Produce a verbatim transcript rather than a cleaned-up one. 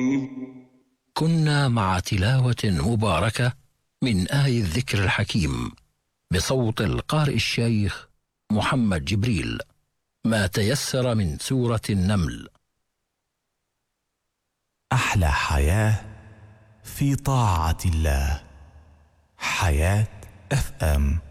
كنا مع تلاوة مباركة من آي الذكر الحكيم بصوت القارئ الشيخ محمد جبريل، ما تيسر من سورة النمل. أحلى حياة في طاعة الله. حياة اف ام.